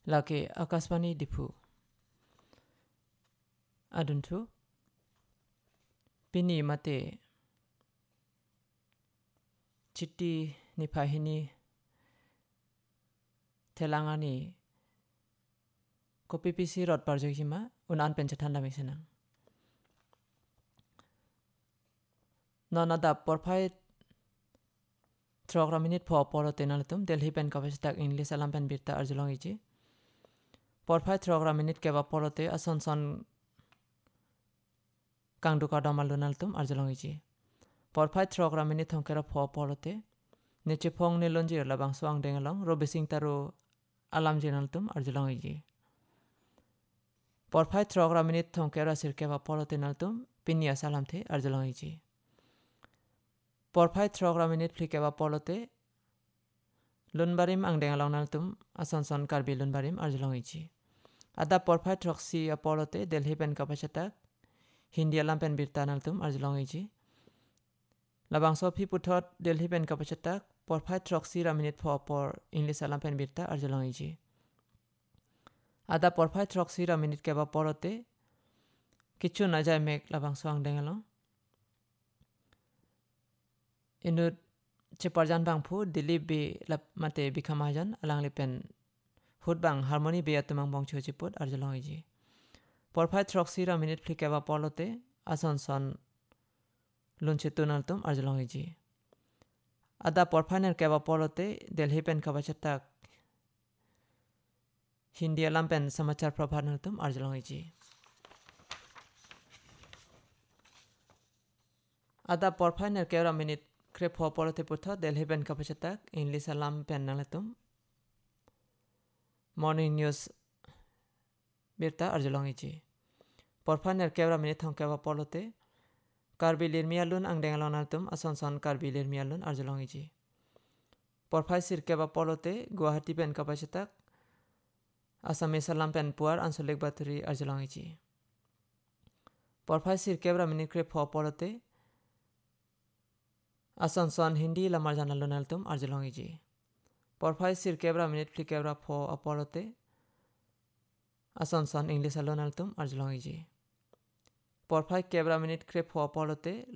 laki akasbani dipu aduntu pini mate chitti ni pahini telangani kopi pisi rot parjohima unan penchatan dami senang nonada porphai trogra minute po polo tenalatum Delhi pen kapasitak English alam pen birta arjulong iji porphai trogra minute keba polote asonson kang duka damal lunaltum arjulong iji porphai trogra minute thongkera po polote neche phong ne lonji labang suang dengalong robesing taru alam jenaltum arjulong iji porphai trogra minute thongkera sirkeba polote naltum pinia salam the arjulong iji porphai trogra minute flikeba polote lunbarim ang dengalong naltum asonson karbi lunbarim arjulong iji ada porphai troksi apolote Delhi pen kapasatak Hindi alam pen birta naltum arjulong iji labang sopi puthot Delhi pen kapasatak porphai troksi ra minute po por English alam pen birta arjulong iji ada porphai troksi ra minute keba polote kichu najai mek labang soang dengalong inut ceparjan bang pu dilip bi lap mate bikamajan alang lipen hut bang harmoni be atumang bong chojiput arjulong iji porphai troksi ra minute flikeba polote asonson lunche tunaltum arjulong iji ada porphai ner keba polote Delhi pen kabachatak Hindi alam pen samachar prabha naltum arjulong iji ada porphai ner keba minute krep ho polote putho Delhi pen kapasatak English alam pen nalatum morning news birta arjulong iji porphai ner keba minute thong keba polote karbi lirmialun ang dengalong naltum asonson karbi lirmialun arjulong iji porphai sir keba polote Guwahati pen kapasatak Assamese alam pen puar ansolik baturi arjulong iji porphai sir keba minute krep ho polote asonson Hindi lamar janalun naltum arjulong iji porphai sir kebra minute fli kebra pho apolote asonson English alun naltum arjulong iji porphai kebra minute krep pho apolote